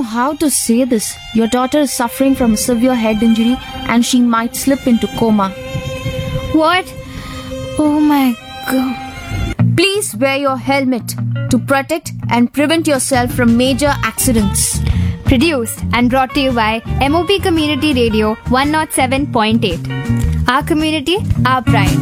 know how to say this. Your daughter is suffering from a severe head injury and she might slip into coma. What? Oh my God. Please wear your helmet to protect and prevent yourself from major accidents. Produced and brought to you by MOP Community Radio 107.8. Our community, our pride.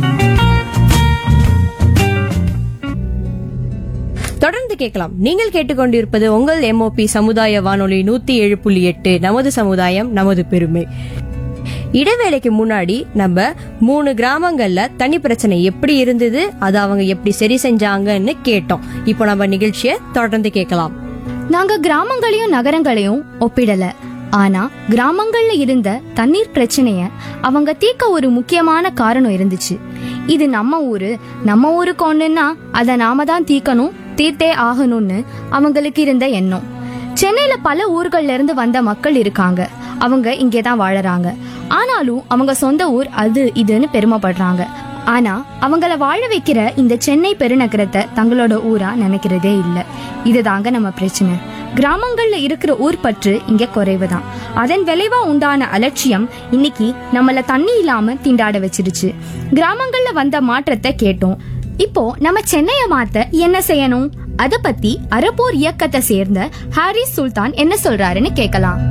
தொடர்ந்து கேட்கலாம். நீங்கள் கேட்டுக்கொண்டிருப்பது உங்கள் MOP சமுதாய வானொலி 107.8 நமது சமுதாயம் நமது பெருமை. இடைவேளைக்கு முன்னாடி நம்ம 3 கிராமங்கள்ல தண்ணி பிரச்சனை எப்படி இருந்தது, அதை அவங்க எப்படி சரி செஞ்சாங்கன்னு கேட்டோம். இப்போ நம்ம நிகழ்ச்சியை தொடர்ந்து கேட்கலாம். நாங்க கிராமங்களையும் நகரங்களையும் ஒப்பிடல. ஆனா கிராமங்கள்ல இருந்த தண்ணீர் பிரச்சனைய அவங்க தீர்க்க ஒரு முக்கியமான காரணம் இருந்துச்சு. இது நம்ம ஊருக்கு ஒண்ணுன்னா அதை நாம தான் தீர்த்தே ஆகணும்னு அவங்களுக்கு இருந்த எண்ணம். சென்னையில பல ஊர்கள்ல இருந்து வந்த மக்கள் இருக்காங்க. அவங்க இங்கேதான் வாழறாங்க. ஆனாலும் அவங்க சொந்த ஊர் அது இதுன்னு பெருமைப்படுறாங்க. ஆனா அவங்கள வாழ வைக்கிற இந்த சென்னை பெருநகரத்தை தங்களோட ஊரா நினைக்கிறதே இல்ல. இதுதாங்க நம்ம பிரச்சனை. கிராமங்கள்ல இருக்கிற ஊர் பற்று இங்க குறைவுதான். அதன் விளைவா உண்டான அலட்சியம் இன்னைக்கு நம்மள தண்ணி இல்லாம திண்டாட வச்சிருச்சு. கிராமங்கள்ல வந்த மாற்றத்தை கேட்டோம். இப்போ நம்ம சென்னைய மாத்த என்ன செய்யணும்? அத பத்தி அறப்போர் இயக்கத்தை சேர்ந்த ஹாரிஸ் சுல்தான் என்ன சொல்றாருன்னு கேட்கலாம்.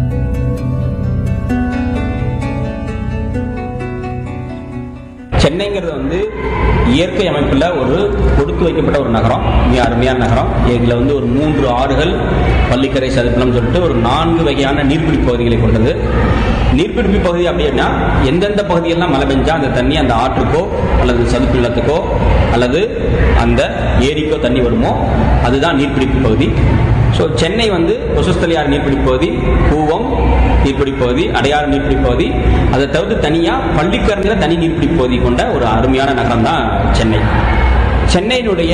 சென்னைங்கிறது வந்து இயற்கை அமைப்புல ஒரு கொடுத்து வைக்கப்பட்ட ஒரு நகரம், மிக அருமையான நகரம். இதுல வந்து ஒரு 3 ஆறுகள், பள்ளிக்கரை, சதுப்புலம் சொல்லிட்டு ஒரு 4 வகையான நீர்பிடிப்பு பகுதிகளை கொண்டது. நீர்பிடிப்பு பகுதி அப்படின்னா எந்தெந்த பகுதியெல்லாம் மழை பெஞ்சா அந்த தண்ணி அந்த ஆற்றுக்கோ அல்லது சதுப்பு நிலத்துக்கோ அல்லது அந்த ஏரிக்கோ தண்ணி வருமோ அதுதான் நீர்பிடிப்பு பகுதி. ஸோ சென்னை வந்து கொசஸ்தலியார் நீர்பிடிப்பு பகுதி, கூவம் நீர்பிடிப்பு பகுதி, அடையாறு நீர்பிடிப்பு பகுதி, அதை தவிர்த்து தனியாக பள்ளிக்கரணையில் தனி நீர்பிடிப்பு பகுதி கொண்ட ஒரு அருமையான நகரம் தான் சென்னை. சென்னையினுடைய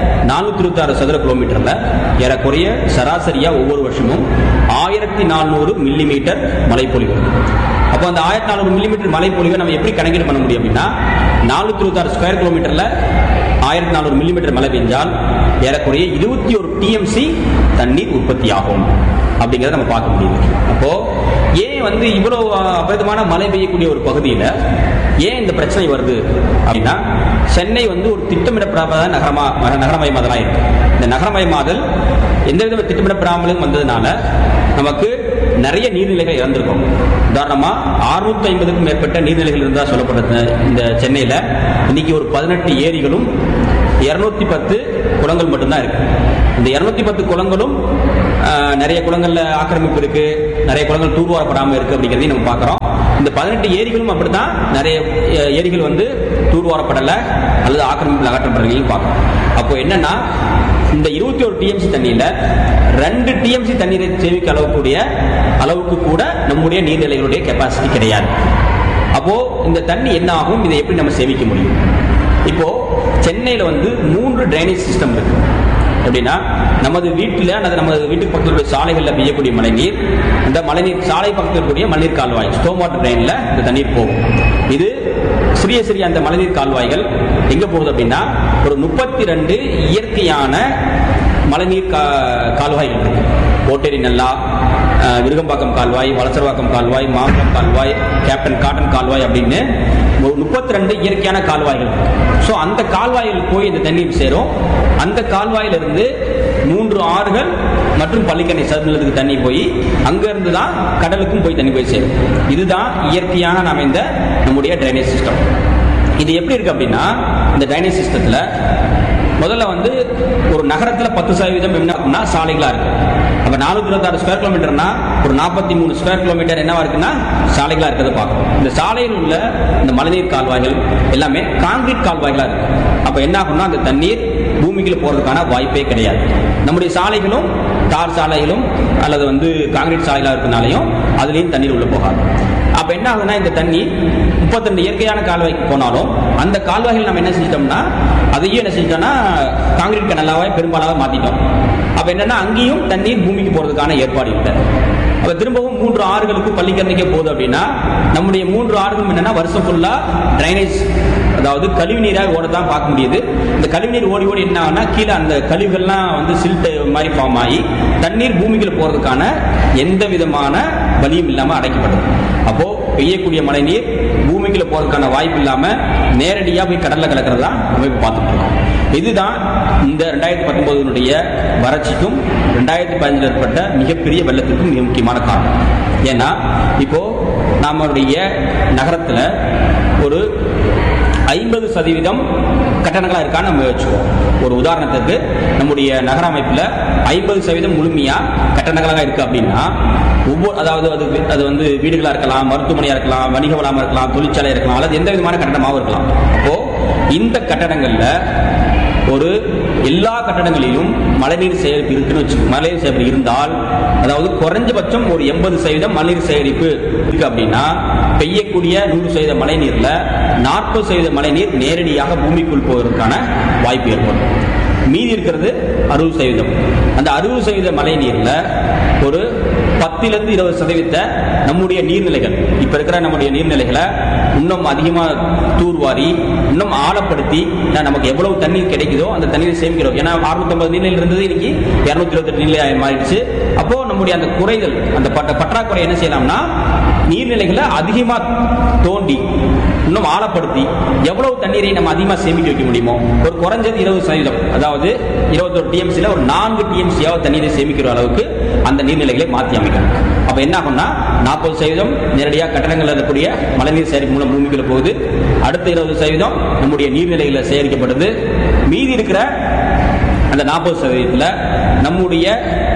426 சதுர கிலோமீட்டர்ல ஏறக்குறைய சராசரியா ஒவ்வொரு வருஷமும் 1400 மில்லிமீட்டர் மழைப்பொழிவு. அப்போ அந்த 1400 மில்லிமீட்டர் மழைப்பொழிவை நம்ம எப்படி கணக்கீடு பண்ண முடியும் அப்படின்னா, 426 ஸ்கொயர் கிலோமீட்டர்ல 1400 மில்லிமீட்டர் மழை பெஞ்சால் ஏறக்குறைய 21 TMC தண்ணீர் உற்பத்தி ஆகும் அப்படிங்கறத நம்ம பார்க்க முடியுது. அப்போ ஏன் வந்து இவ்வளவு அபரிதமான மழை பெய்யக்கூடிய ஒரு பகுதியில ஏன் இந்த பிரச்சனை வருது அப்படின்னா, சென்னை வந்து ஒரு திட்டமிடப்படாத நகரமயமாதலா இருக்கு. இந்த நகரமயமாதல் எந்தவித திட்டமிடப்படாமலும் வந்ததுனால நமக்கு நிறைய நீர்நிலைகள் இறந்திருக்கும். உதாரணமா 650க்கும் மேற்பட்ட நீர்நிலைகள் இருந்தா சொல்லப்படுறது இந்த சென்னையில இன்னைக்கு ஒரு 18 ஏரிகளும் 210 குளங்கள் மட்டும்தான் இருக்கு. இந்த 210 குளங்களும் நிறைய குளங்கள்ல ஆக்கிரமிப்பு இருக்கு, நிறைய குளங்கள் தூர்வாரப்படாம இருக்கு அப்படிங்கிறதையும் நம்ம பார்க்கிறோம். இந்த 18 ஏரிகளும் அப்படித்தான், நிறைய ஏரிகள் வந்து தூர்வாரப்படல அல்லது ஆக்கிரமிப்பில் அகற்றப்படுறதையும் பார்க்கிறோம். அப்போ என்னன்னா, இந்த 21 TMC தண்ணியில 2 TMC தண்ணீரை சேமிக்க அளவுக்கு கூட நம்முடைய நீர்நிலைகளுடைய கெப்பாசிட்டி கிடையாது. அப்போ இந்த தண்ணி என்ன ஆகும், இதை எப்படி நம்ம சேமிக்க முடியும்? இப்போ சென்னையில வந்து 3 டிரைனேஜ் சிஸ்டம் இருக்கு. எப்படின்னா, நமது வீட்டில் அல்லது நமது வீட்டுக்கு பக்கத்தில் சாலைகளில் பெய்யக்கூடிய மழைநீர், இந்த மழைநீர் சாலை பக்கத்தில் இருக்கக்கூடிய மழைநீர் கால்வாய் ஸ்டோம் வாட்டர் ட்ரெயின்ல இந்த தண்ணீர் போகும். இது சிறிய அந்த மழைநீர் கால்வாய்கள் எங்க போகுது அப்படின்னா, ஒரு 32 இயற்கையான மழைநீர் கால்வாய்கள் இருக்கு. ஓட்டேரி நல்லா, விருகம்பாக்கம் கால்வாய், வலசரவாக்கம் கால்வாய், மாம்பலம் கால்வாய், கேப்டன் காட்டன் கால்வாய் அப்படின்னு 32 இயற்கையான கால்வாய்கள். ஸோ அந்த கால்வாய்கள் போய் இந்த தண்ணீர் சேரும். அந்த கால்வாயிலிருந்து 3 ஆறுகள் மற்றும் பள்ளிக்கரணை சதுப்புநிலத்துக்கு தண்ணி போய் அங்கிருந்து தான் கடலுக்கும் போய் தண்ணி போய் சேரும். இதுதான் இயற்கையான நாம இந்த நம்முடைய டிரைனேஜ் சிஸ்டம். இது எப்படி இருக்கு அப்படின்னா, இந்த டிரைனேஜ் சிஸ்டத்துல முதல்ல வந்து ஒரு நகரத்துல 10% என்ன சாலைகளா இருக்கு. அப்ப 426 ஸ்கொயர் கிலோமீட்டர்னா ஒரு 43 ஸ்கொயர் கிலோமீட்டர் என்னவா இருக்குன்னா சாலைகளா இருக்கிறத பார்க்கணும். இந்த சாலையில் உள்ள இந்த மழைநீர் கால்வாய்கள் எல்லாமே கான்கிரீட் கால்வாய்களா இருக்கு. அப்ப என்ன ஆகும்னா, அந்த தண்ணீர் பூமிக்குள்ள போறதுக்கான வாய்ப்பே கிடையாது. நம்முடைய சாலைகளும் தார் சாலைகளும் அல்லது வந்து கான்கிரீட் சாலைகளா இருக்கனாலையும் அதுலயும் தண்ணீர் உள்ள போகாது. அப்ப என்ன ஆகுதுன்னா, இந்த தண்ணி 32 இயற்கையான கால்வாய்க்கு போனாலும் அந்த கால்வாய்கள் நம்ம என்ன செஞ்சிட்டோம்னா, அதையும் என்ன செஞ்சிட்டோம்னா கான்கிரீட் கனலாவே பெரும்பாலாக மாத்திட்டோம். அப்ப என்னன்னா, அங்கேயும் தண்ணீர் பூமிக்கு போறதுக்கான ஏற்பாடு இல்லை. அப்ப திரும்பவும் 3 ஆறுகளுக்கு பள்ளிக்கரணைக்கே போகுது அப்படின்னா, நம்முடைய 3 ஆறுகளும் என்னன்னா வருஷம் ஃபுல்லா டிரைனேஜ், அதாவது கழிவு நீராக ஓடத்தான் பார்க்க முடியுது. இந்த கழிவு நீர் ஓடி என்ன ஆகுனா, கீழே அந்த கழிவுகள்லாம் வந்து சில்ட் மாதிரி ஃபார்ம் ஆகி தண்ணீர் பூமிக்குள்ள போறதுக்கான எந்த விதமான வழியும் இல்லாம அடைக்கப்பட்டது. அப்போ பெய்யக்கூடிய மழை நீர் பூமிக்குள்ள போறதுக்கான வாய்ப்பு இல்லாம நேரடியா போய் கடல்ல கலக்கிறதா நம்ம இப்ப பார்த்துட்டு இருக்கோம். இதுதான் இந்த 2019 வறட்சிக்கும் 2015 ஏற்பட்ட மிகப்பெரிய வெள்ளத்திற்கும் மிக முக்கியமான காரணம். ஏன்னா இப்போ நம்மளுடைய நகரத்துல ஒரு 50% கட்டணங்களா இருக்கான்னு நம்ம வச்சுக்கோம். ஒரு உதாரணத்துக்கு நம்முடைய நகர அமைப்புல 50% முழுமையா கட்டணங்களாக இருக்கு அப்படின்னா அதாவது அது வந்து வீடுகளா இருக்கலாம், மருத்துவமனையா இருக்கலாம், வணிக வளாமா இருக்கலாம், தொழிற்சாலை இருக்கலாம், அல்லது எந்த விதமான கட்டணமாகவும் இருக்கலாம். அப்போ இந்த கட்டடங்கள்ல ஒரு எல்லா கட்டடங்களிலும் மழைநீர் சேகரிப்பு இருக்குன்னு மழைநீர் சேகரிப்பு இருந்தால், அதாவது குறைஞ்சபட்சம் ஒரு 80% மழைநீர் சேகரிப்பு இருக்கு அப்படின்னா பெய்யக்கூடிய 100% மழை நீர்ல 40% மழை நீர் நேரடியாக பூமிக்குள் போவதற்கான வாய்ப்பு ஏற்படும். மீதி இருக்கிறது 60%. அந்த 60% மழை நீர்ல ஒரு 10-20% நம்முடைய நீர்நிலைகள், இப்ப இருக்கிற நம்முடைய நீர்நிலைகளை இன்னும் அதிகமா தூர்வாரி இன்னும் ஆழப்படுத்தி நமக்கு எவ்வளவு தண்ணீர் கிடைக்குதோ அந்த தண்ணீரை சேமிக்கிறோம். ஏன்னா 650 நீர்நிலை இருந்தது இன்னைக்கு 228 நீர்நிலை மாறிடுச்சு. அப்போ நம்முடைய அந்த குறைகள், அந்த பற்றாக்குறை என்ன செய்யலாம்னா நீர்நிலைகளை அதிகமா தோண்டி இன்னும் ஆழப்படுத்தி எவ்வளவு தண்ணீரை நம்ம அதிகமா சேமிக்க வைக்க முடியுமோ, ஒரு குறைஞ்சது 20%, அதாவது 21 டிஎம்சில ஒரு 4 டிஎம்சியாவது தண்ணீரை சேமிக்கிற அளவுக்கு அந்த நீர்நிலைகளை மாற்றி அமைக்கணும். அப்ப என்ன ஆகும்னா 40% நேரடியாக கட்டடங்கள் இருக்கக்கூடிய மழைநீர் சேகரிப்பு மூலம் பூமிக்குள்ள போகுது. அடுத்த 20% நம்முடைய நீர்நிலைகளை சேகரிக்கப்படுது. மீதி இருக்கிற அந்த 40% நம்முடைய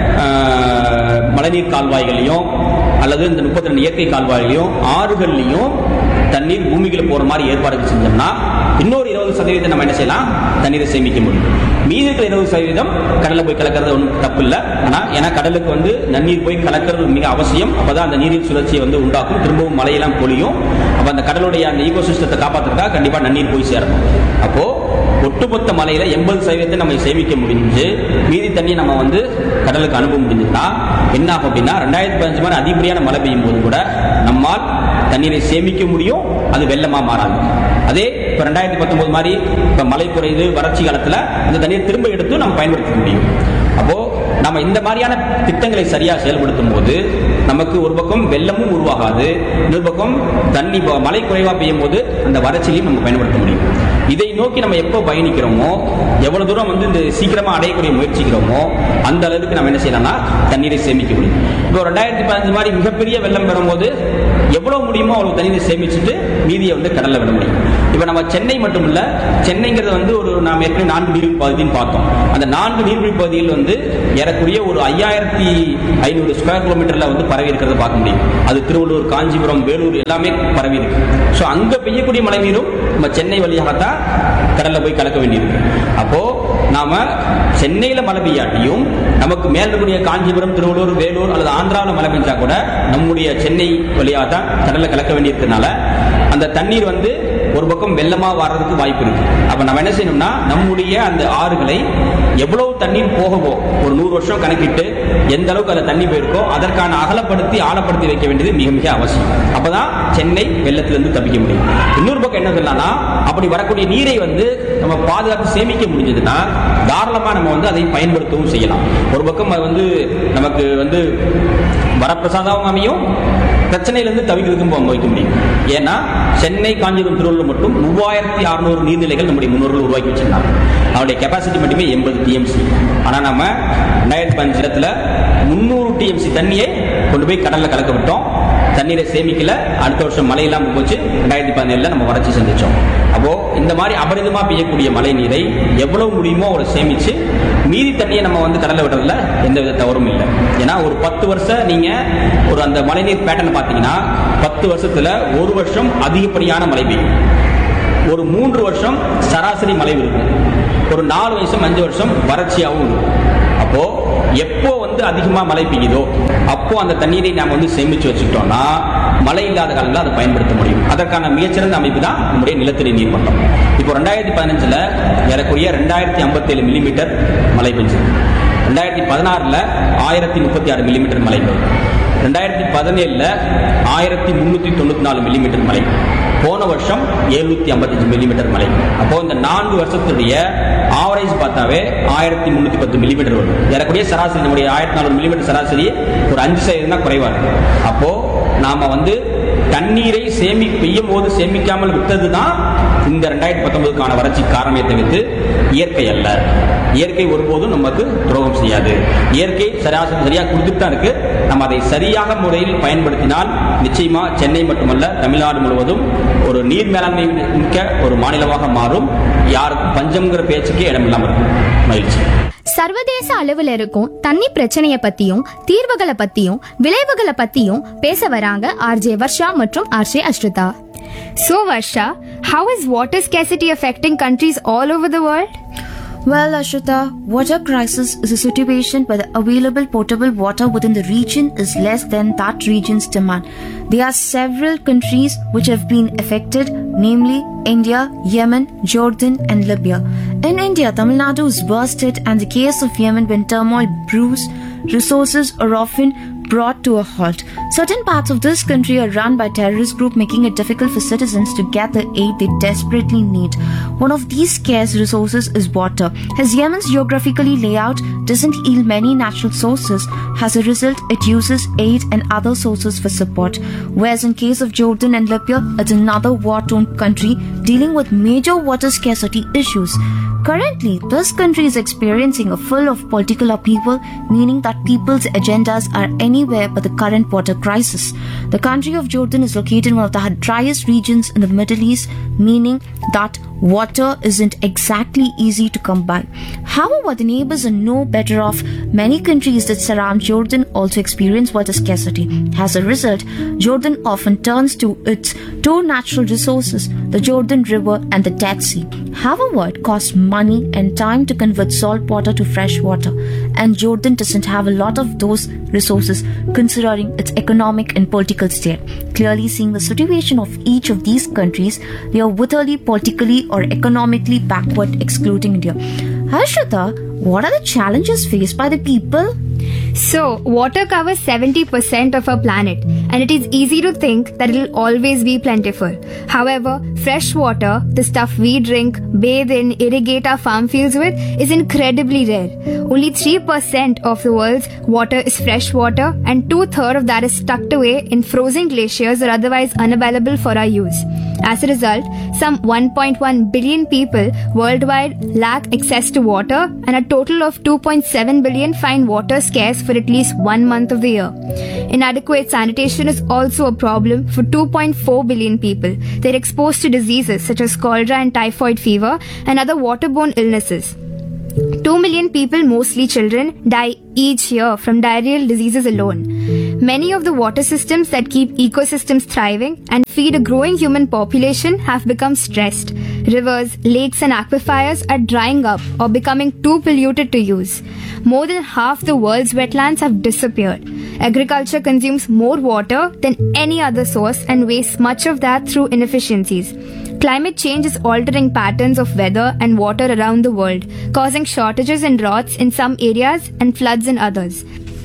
மழைநீர் கால்வாய்களையும் அல்லது இந்த 32 இயற்கை கால்வாய்களையும் ஆறுகள்லையும் தண்ணீர் பூமிக்குள்ள போற மாதிரி ஏற்பாடுகள் செஞ்சோம்னா இன்னொரு 20% நம்ம என்ன செய்யலாம், தண்ணீரை சேமிக்க முடியும். மீதி இருக்கிற 20% கடல்ல போய் கலக்கிறது ஒன்றும் தப்பு இல்லை. ஆனா ஏன்னா கடலுக்கு வந்து நன்னீர் போய் கலக்கிறது மிக அவசியம். அப்பதான் அந்த நீரின் சுழற்சியை வந்து உண்டாக்கும், திரும்பவும் மழையெல்லாம் பொழியும். அப்ப அந்த கடலுடைய அந்த ஈகோ சிஸ்டத்தை காப்பாற்றுறதுக்காக கண்டிப்பா நன்னீர் போய் சேரணும். அப்போ ஒட்டுமொத்த மழையில 80% நம்ம சேமிக்க முடிஞ்சு மீதி தண்ணியை நம்ம வந்து கடலுக்கு அனுப்ப முடிஞ்சதுன்னா என்ன ஆகும் அப்படின்னா 2015 மாதிரி அதிகப்படியான மழை பெய்யும் போது கூட நம்மால் தண்ணீரை சேமிக்க முடியும், அது வெள்ளமா மாறாது. அதே இப்ப 2019 மாதிரி இப்ப மழை குறையுது, வறட்சி காலத்துல அந்த தண்ணீரை திரும்ப எடுத்து நம்ம பயன்படுத்த முடியும். அப்போ நம்ம இந்த மாதிரியான திட்டங்களை சரியா செயல்படுத்தும் போது நமக்கு ஒரு பக்கம் வெள்ளமும் உருவாகாது, இன்னொரு பக்கம் தண்ணி மழை குறைவா பெய்யும் போது அந்த வறட்சியையும் நம்ம பயன்படுத்த முடியும். இதை நோக்கி நம்ம எப்போ பயணிக்கிறோமோ, எவ்வளவு தூரம் வந்து இந்த சீக்கிரமா அடையக்கூடிய முயற்சிக்கிறோமோ அந்த அளவுக்கு நம்ம என்ன செய்யலாம்னா தண்ணீரை சேமிக்க முடியும். இப்போ 2015 மாதிரி மிகப்பெரிய வெள்ளம் பெறும்போது எவ்வளவு முடியுமோ அவ்வளவு தண்ணீரை சேமிச்சுட்டு மீதியை வந்து கடல்ல விட முடியும். இப்ப நம்ம சென்னை மட்டும் இல்ல, சென்னைங்கிறது வந்து ஒரு நாம் ஏற்கனவே 4 நீர்வீழ்ச்சி பகுதின்னு பார்த்தோம். அந்த 4 நீர்வீழ்ச்சி பகுதியில் வந்து ஏறக்குறைய ஒரு 5500 ஸ்கொயர் கிலோமீட்டர்ல வந்து பரவி இருக்கிறத பார்க்க முடியும். அது திருவள்ளூர், காஞ்சிபுரம், வேலூர் எல்லாமே பரவி இருக்கு. ஸோ அங்க பெய்யக்கூடிய மழை நீரும் நம்ம சென்னை வழியாகத்தான் கடல்ல போய் கலக்க வேண்டியிருக்கு. அப்போ நாம சென்னையில மழை பெய்யாட்டியும் நமக்கு மேல இருக்கக்கூடிய காஞ்சிபுரம், திருவள்ளூர், வேலூர் அல்லது ஆந்திராவில் மழை பெஞ்சா கூட நம்முடைய சென்னை வழியாக தான் கடல்ல கலக்க வேண்டியிருக்கிறதுனால அந்த தண்ணீர் வந்து ஒரு பக்கம் வெள்ளமா வர்றதுக்கு வாய்ப்பு இருக்கு. அப்ப நம்ம என்ன செய்யணும்னா நம்முடைய அந்த ஆறுகளை எவ்வளவு தண்ணீர் போகவோ ஒரு 100 வருஷம் கணக்கிட்டு எந்த அளவுக்கு அதுல தண்ணி போயிருக்கோ அதற்கான அகலப்படுத்தி ஆழப்படுத்தி வைக்க வேண்டியது மிக மிக அவசியம். அப்பதான் சென்னை வெள்ளத்திலிருந்து தப்பிக்க முடியும். இன்னொரு பக்கம் என்ன சொல்லலாம்னா அப்படி வரக்கூடிய நீரை வந்து நம்ம பாதுகாத்து சேமிக்க முடிஞ்சதுன்னா தாராளமா நம்ம வந்து அதை பயன்படுத்தவும் செய்யலாம். ஒரு பக்கம் அது வந்து நமக்கு வந்து வரப்பிரசாதம் அமையும், பிரச்சனையிலிருந்து தவிர்க்கிறதுக்கும் வைக்க முடியும். ஏன்னா சென்னை, காஞ்சிபுரம், திருவள்ளூர் மட்டும் 3600 நீர்நிலைகள் நம்முடைய முன்னோர்கள் உருவாக்கி வச்சிருந்தாங்க. அவருடைய கெபாசிட்டி மட்டுமே 80 டிஎம்சி. ஆனா நம்ம 2015 300 டிஎம்சி தண்ணியை கொண்டு போய் கடல்ல கலக்க விட்டோம். தண்ணீரை சேமிக்கல. அடுத்த வருஷம் மழையெல்லாம் போச்சு. 2017 நம்ம வறட்சி சந்திச்சோம். அப்போ இந்த மாதிரி அபரிதமா பெய்யக்கூடிய மழை நீரை எவ்வளவு முடியுமோ அவ்வளவு சேமிச்சு மீதி தண்ணியை நம்ம வந்து கடல்ல விடுறதுல எந்த வித தவறும் இல்லை. ஏன்னா ஒரு 10 வருஷம் நீங்க ஒரு அந்த மழைநீர் பேட்டர்ன் பாத்தீங்கன்னா 10 வருஷத்துல ஒரு வருஷம் அதிகப்படியான மழை பெய்யும், ஒரு 3 வருஷம் சராசரி மழை இருக்கும், ஒரு 4 வருஷம் 5 வருஷம் வறட்சியாகவும் இருக்கும். அப்போ எப்போ வந்து அதிகமா மழை பெய்யுதோ அப்போ அந்த தண்ணீரை நாம வந்து சேமிச்சு வச்சுக்கிட்டோம்னா மழை இல்லாத காலங்களில் அதை பயன்படுத்த முடியும். அதற்கான மிகச்சிறந்த அமைப்பு தான் நம்முடைய நிலத்தடி நீர் மட்டம். இப்போ 2015 ஏறக்குறைய 2057 மில்லிமீட்டர் மழை பெஞ்சது. 2016 1036 மில்லிமீட்டர் மழை பெய்யும். 2017 1394 மில்லிமீட்டர் மழை. போன வருஷம் 755 மில்லிமீட்டர் மழை. அப்போ இந்த 4 வருஷத்துடைய ஆவரேஜ் பார்த்தாவே 1310 மில்லிமீட்டர் வரும். ஏறக்கூடிய சராசரி நம்முடைய 1400 மில்லிமீட்டர் சராசரி ஒரு 5% தான் குறைவா இருக்கு. அப்போ நாம தண்ணீரை பெய்யும் போது சேமிக்காமல் விட்டது தான் இந்த 2019க்கான வறட்சி காரணமே தவிர்த்து இயற்கை அல்ல. இயற்கை ஒருபோதும் நமக்கு துரோகம் செய்யாது. இயற்கை சரியா கொடுத்துட்டு தான் இருக்கு. நம்ம அதை சரியாக முறையில் பயன்படுத்தினால் நிச்சயமா சென்னை மட்டுமல்ல தமிழ்நாடு முழுவதும் ஒரு நீர் மேலாண்மை மிக்க ஒரு மாநிலமாக மாறும். யாருக்கும் பஞ்சம்ங்கிற பேச்சுக்கே இடமில்லாம இருக்கும். மகிழ்ச்சி. சர்வதேச அளவில் இருக்கும் தண்ணி பிரச்சனைய பத்தியும் தீர்வுகளை பத்தியும் விளைவுகளை பத்தியும் பேச வராங்க ஆர்ஜே வர்ஷா மற்றும் RJ அஸ்ருதா. So Varsha, how is water scarcity affecting countries all over the world? Well, Ashrita, water crisis is a situation where the available potable water within the region is less than that region's demand. There are several countries which have been affected, namely India, Yemen, Jordan and Libya. In India, Tamil Nadu is worst hit, and the case of Yemen, when turmoil brews, resources are often brought to a halt. Certain parts of this country are run by terrorist groups, making it difficult for citizens to get the aid they desperately need. One of these scarce resources is water. As Yemen's geographically layout doesn't yield many natural sources, as a result, it uses aid and other sources for support. Whereas in case of Jordan and Libya, it's another war-torn country dealing with major water scarcity issues. Currently, this country is experiencing a full of political upheaval, meaning that people's agendas are anywhere but the current water crisis. The country of Jordan is located in one of the driest regions in the Middle East, meaning that water isn't exactly easy to come by. However, the neighbors are no better off. Many countries that surround Jordan also experience water scarcity. As a result, Jordan often turns to its two natural resources, the Jordan River and the Dead Sea. However, it costs money and time to convert salt water to fresh water, and Jordan doesn't have a lot of those resources considering its economic and political state. Clearly seeing the situation of each of these countries, they are witherly politically or economically backward, excluding India. Ashrita, what are the challenges faced by the people? So, water covers 70% of our planet, and it is easy to think that it will always be plentiful. However, fresh water, the stuff we drink, bathe in, irrigate our farm fields with, is incredibly rare. Only 3% of the world's water is fresh water, and 2/3 of that is tucked away in frozen glaciers or otherwise unavailable for our use. As a result, some 1.1 billion people worldwide lack access to water, and a total of 2.7 billion find water scarce for at least 1 month of the year. Inadequate sanitation is also a problem for 2.4 billion people. They're exposed to diseases such as cholera and typhoid fever and other waterborne illnesses. 2 million people, mostly children, die each year from diarrheal diseases alone. Many of the water systems that keep ecosystems thriving and feed a growing human population have become stressed. Rivers, lakes and aquifers are drying up or becoming too polluted to use. More than half the world's wetlands have disappeared. Agriculture consumes more water than any other source and wastes much of that through inefficiencies. Climate change is altering patterns of weather and water around the world, causing shortages and droughts in some areas and floods in others.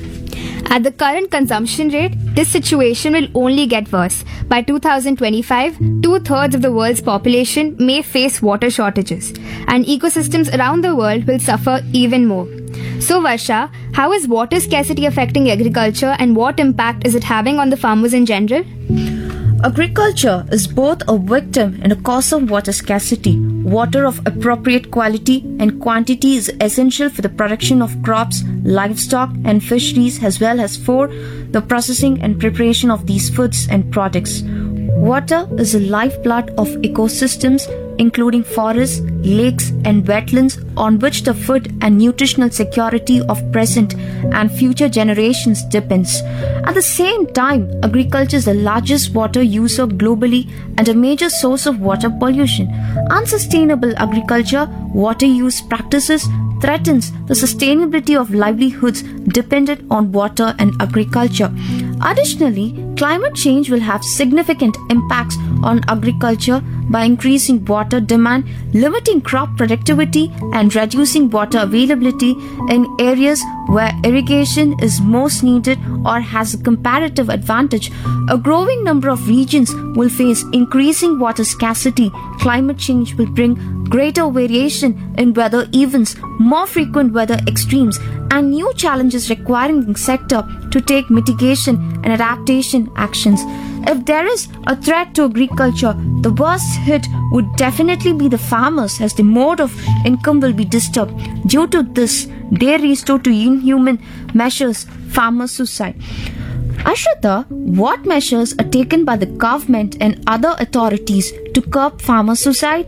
At the current consumption rate, this situation will only get worse. By 2025, 2/3 of the world's population may face water shortages, and ecosystems around the world will suffer even more. So Varsha, how is water scarcity affecting agriculture, and what impact is it having on the farmers in general? Agriculture is both a victim and a cause of water scarcity. Water of appropriate quality and quantity is essential for the production of crops, livestock, and fisheries, as well as for the processing and preparation of these foods and products. Water is the lifeblood of ecosystems, including forests, lakes, and wetlands, on which the food and nutritional security of present and future generations depends. At the same time, agriculture is the largest water user globally and a major source of water pollution. Unsustainable agriculture, water use practices threatens the sustainability of livelihoods dependent on water and agriculture. Additionally, climate change will have significant impacts on agriculture by increasing water demand, limiting crop productivity, and reducing water availability in areas where irrigation is most needed or has a comparative advantage. A growing number of regions will face increasing water scarcity. Climate change will bring greater variation in weather events, more frequent weather extremes, and new challenges requiring the sector to take mitigation and adaptation actions. If there is a threat to agriculture, the worst hit would definitely be the farmers, as the mode of income will be disturbed. Due to this, they resort to inhuman measures, farmer suicide. Ashrita, what measures are taken by the government and other authorities to curb farmer suicide?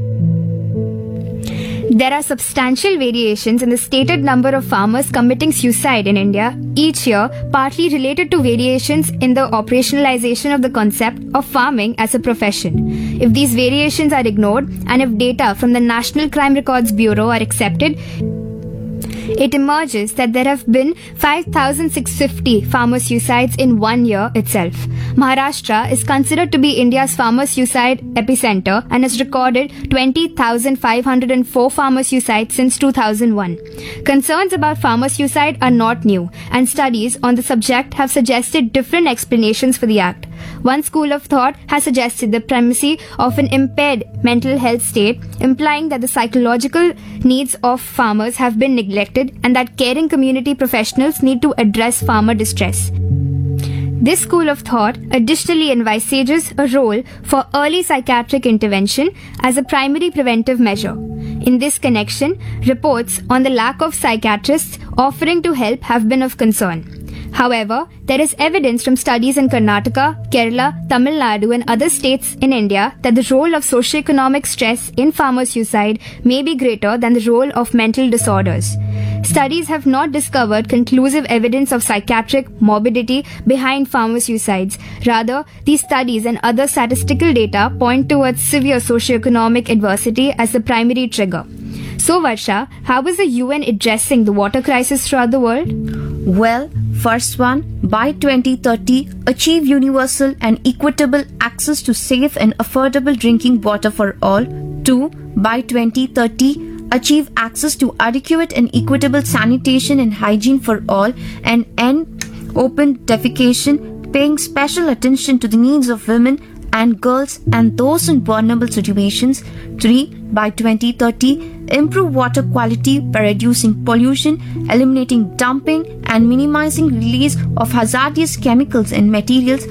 There are substantial variations in the stated number of farmers committing suicide in India each year, partly related to variations in the operationalization of the concept of farming as a profession. If these variations are ignored and if data from the National Crime Records Bureau are accepted, it emerges that there have been 5,650 farmer suicides in 1 year itself. Maharashtra is considered to be India's farmer suicide epicenter and has recorded 20,504 farmer suicides since 2001. Concerns about farmer suicide are not new, and studies on the subject have suggested different explanations for the act. One school of thought has suggested the primacy of an impaired mental health state, implying that the psychological needs of farmers have been neglected and that caring community professionals need to address farmer distress. This school of thought additionally envisages a role for early psychiatric intervention as a primary preventive measure. In this connection, reports on the lack of psychiatrists offering to help have been of concern. However, there is evidence from studies in Karnataka, Kerala, Tamil Nadu and other states in India that the role of socioeconomic stress in farmer suicide may be greater than the role of mental disorders. Studies have not discovered conclusive evidence of psychiatric morbidity behind farmer suicides. Rather, these studies and other statistical data point towards severe socioeconomic adversity as the primary trigger. So, Varsha, how is the UN addressing the water crisis throughout the world? Well, first one, by 2030, achieve universal and equitable access to safe and affordable drinking water for all. 2. By 2030, achieve access to adequate and equitable sanitation and hygiene for all and end open defecation, paying special attention to the needs of women and girls and those in vulnerable situations. 3. By 2030, improve water quality by reducing pollution, eliminating dumping, and minimizing release of hazardous chemicals and materials,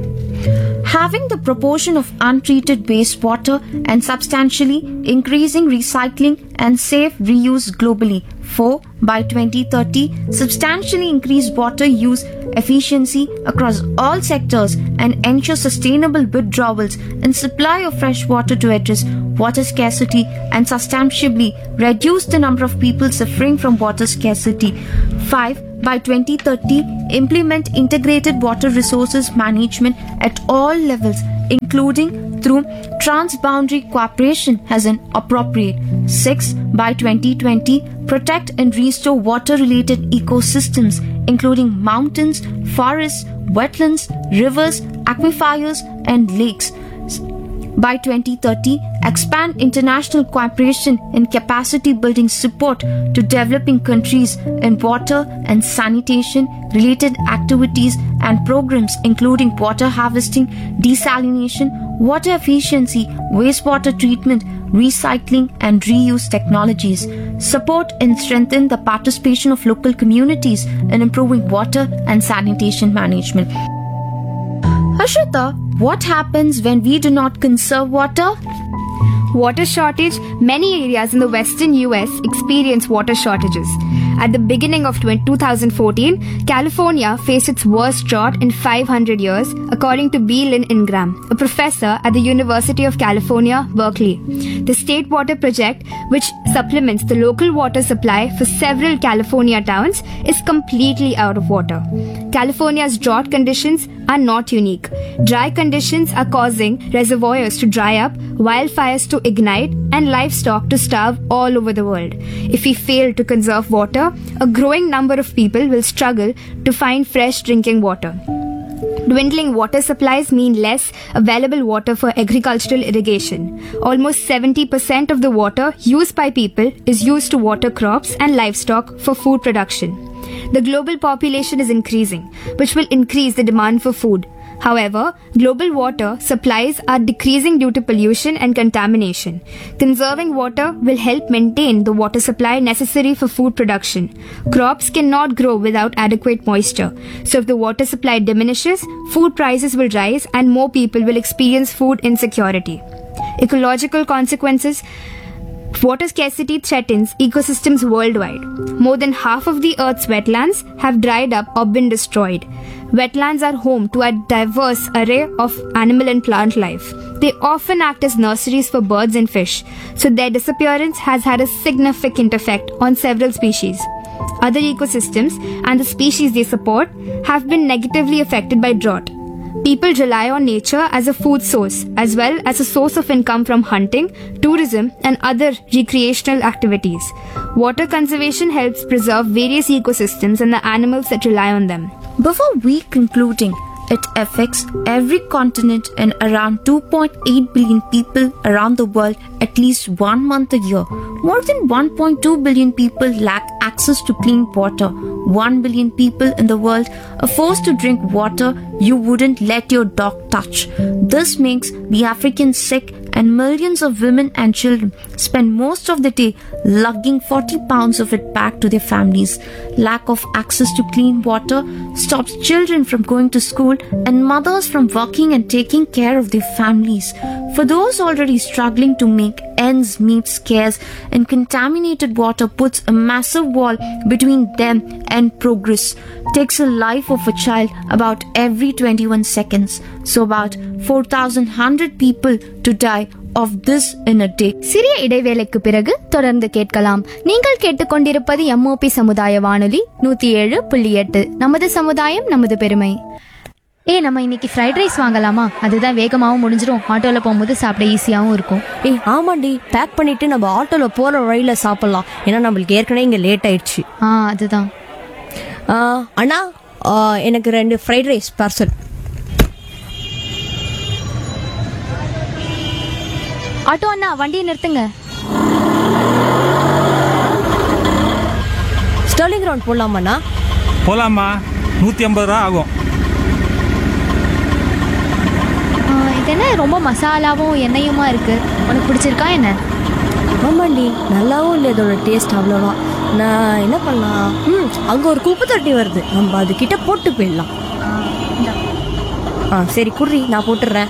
having the proportion of untreated wastewater and substantially increasing recycling and safe reuse globally. 4. By 2030, substantially increase water use efficiency across all sectors and ensure sustainable withdrawals in supply of fresh water to address water scarcity and substantially reduce the number of people suffering from water scarcity. 5. By 2030, implement integrated water resources management at all levels, including through transboundary cooperation as an appropriate. 6. By 2020, protect and restore water-related ecosystems, including mountains, forests, wetlands, rivers, aquifers, and lakes. By 2030, expand international cooperation in capacity building support to developing countries in water and sanitation related activities and programs including water harvesting, desalination, water efficiency, wastewater treatment, recycling and reuse technologies. Support and strengthen the participation of local communities in improving water and sanitation management. Ashrita, what happens when we do not conserve water? Water shortage. Many areas in the western US experience water shortages. At the beginning of 2014, California faced its worst drought in 500 years, according to B. Lynn Ingram, a professor at the University of California, Berkeley. The State Water Project, which supplements the local water supply for several California towns, is completely out of water. California's drought conditions are not unique. Dry conditions are causing reservoirs to dry up, wildfires to ignite, and livestock to starve all over the world. If we fail to conserve water, a growing number of people will struggle to find fresh drinking water. Dwindling water supplies mean less available water for agricultural irrigation. Almost 70% of the water used by people is used to water crops and livestock for food production. The global population is increasing, which will increase the demand for food. However, global water supplies are decreasing due to pollution and contamination. Conserving water will help maintain the water supply necessary for food production. Crops cannot grow without adequate moisture. So if the water supply diminishes, food prices will rise and more people will experience food insecurity. Ecological consequences. Water scarcity threatens ecosystems worldwide. More than half of the Earth's wetlands have dried up or been destroyed. Wetlands are home to a diverse array of animal and plant life. They often act as nurseries for birds and fish, so their disappearance has had a significant effect on several species. Other ecosystems and the species they support have been negatively affected by drought. People rely on nature as a food source, as well as a source of income from hunting, tourism, and other recreational activities. Water conservation helps preserve various ecosystems and the animals that rely on them. Before we concluding, it affects every continent and around 2.8 billion people around the world at least 1 month a year. More than 1.2 billion people lack access to clean water. 1 billion people in the world are forced to drink water you wouldn't let your dog touch. This makes the Africans sick, and millions of women and children spend most of the day lugging 40 pounds of it back to their families. Lack of access to clean water stops children from going to school and mothers from working and taking care of their families. For those already struggling to make ends meet, scarce and contaminated water puts a massive wall between them and progress. Takes a life of a child about every 21 seconds. So about 4,100 people to die of this in a day. சிறிய இடைவேளைக்கு பிறகு தொடர்ந்து கேட்கலாம். நீங்கள் கேட்டுக்கொண்டிருப்பது MOP சமுதாய வானொலி 107.8. நமது சமுதாயம் நமது பெருமை. நம்ம இன்னைக்கு ஃப்ரைட் ரைஸ் வாங்கலாமா? அதுதான் வேகமாகவும் முடிஞ்சிடும், ஆட்டோல போகும்போது சாப்பிட ஈஸியாகவும் இருக்கும். ஆமாண்டி, பேக் பண்ணிட்டு நம்ம ஆட்டோல போற வழியில சாப்பிடலாம். ஏன்னா நம்மளுக்கு ஏற்கனவே இங்க லேட் ஆயிடுச்சு. அதுதான். அண்ணா, எனக்கு 2 ஃப்ரைட் ரைஸ் பார்சல். ஆட்டோ அண்ணா, வண்டியை நிறுத்துங்க. Sterling ground போடலாமாண்ணா? போலாமா, 150 ரூபா ஆகும். இது என்ன ரொம்ப மசாலாவும் எண்ணெயுமா இருக்கு? உனக்கு பிடிச்சிருக்கா என்ன? ஆமாண்டி, நல்லாவும் இல்லை இதோட டேஸ்ட் அவ்வளோவா. நான் என்ன பண்ணலாம், அங்கே ஒரு குப்பை தொட்டி வருது, நம்ம அதுக்கிட்ட போட்டு போயிடலாம். சரி குர்ரி, நான் போட்டுடுறேன்.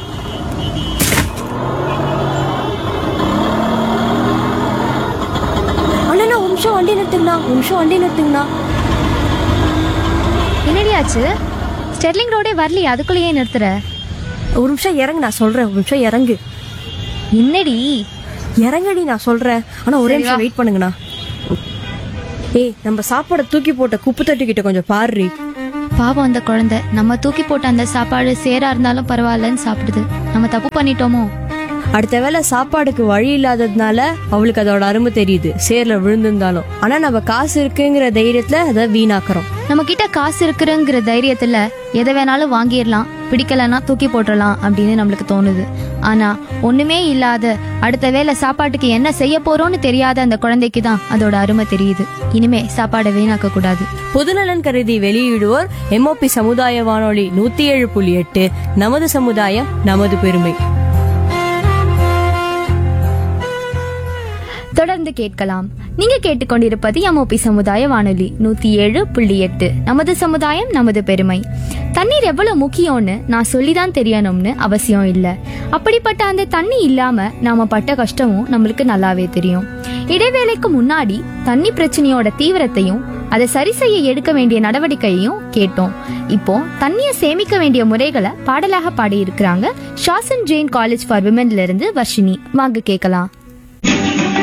அண்ணா, ஒரு நிமிஷம் வண்டி நிறுத்துங்கண்ணா. என்னடியாச்சு? ஸ்டெர்லிங் ரோடே வரலையே, அதுக்குள்ளேயே நிறுத்துற? ஒரு நிமிஷம் இறங்கு, நான் சொல்றேன். ஒரு நிமிஷம் இறங்கு. என்னடி? இறங்கடி, நான் சொல்றேன். ஆனா ஒரே நிமிஷம் வெயிட் பண்ணுங்கண்ணா. நம்ம சாப்பாடை தூக்கி போட்ட குப்பை தொட்டி கிட்ட கொஞ்சம் பாரு. பாவம் அந்த குழந்தை, நம்ம தூக்கி போட்ட அந்த சாப்பாடு சேரா இருந்தாலும் பரவாயில்லன்னு சாப்பிடுது. நம்ம தப்பு பண்ணிட்டோமோ? அடுத்த வேளை சாப்பாடுக்கு வழி இல்லாததுனால அவளுக்கு அதோட அருமை தெரியுது, சேர்ல விழுந்திருந்தாலும். ஆனா நம்ம காசு இருக்குங்கிற தைரியத்துல அதை வீணாக்குறோம். நம்ம கிட்ட காசு இருக்குங்கிற தைரியத்துல எதை வேணாலும் வாங்கிடலாம், பிடிக்கலன்னா தூக்கி போட்டுடலாம் அப்படின்னு நம்மளுக்கு தோணுது. ஆனா ஒண்ணுமே இல்லாத, அடுத்த வேளை சாப்பாட்டுக்கு என்ன செய்ய போறோம்னு தெரியாத அந்த குழந்தைக்கு தான் அதோட அருமை தெரியுது. இனிமே சாப்பாடை வீணாக்க கூடாது. பொதுநலன் கருதி வெளியிடுவோர் எம்ஓபி சமுதாய வானொலி 107.8. நமது சமுதாயம் நமது பெருமை. தொடர்ந்து கேட்கலாம். நீங்க கேட்டுக்கொண்டிருப்பது எம்ஓபி சமுதாய வானொலி 107.8. நமது சமுதாயம் நமது பெருமை. தண்ணீர் எவ்வளவு முக்கியம்னு நான் சொல்லிதான் தெரியணும்னு அவசியம் இல்ல. அப்படிப்பட்ட அந்த தண்ணி இல்லாம நாம பட்ட கஷ்டமும் நம்மளுக்கு நல்லாவே தெரியும். இடைவேளைக்கு முன்னாடி தண்ணி பிரச்சனையோட தீவிரத்தையும் அதை சரி செய்ய எடுக்க வேண்டிய நடவடிக்கையையும் கேட்டோம். இப்போ தண்ணியை சேமிக்க வேண்டிய முறைகளை பாடலாக பாடி இருக்கிறாங்க ஷாசன் ஜெயின் காலேஜ் ஃபார் விமென்ல இருந்து வர்ஷினி. வாங்க கேட்கலாம்.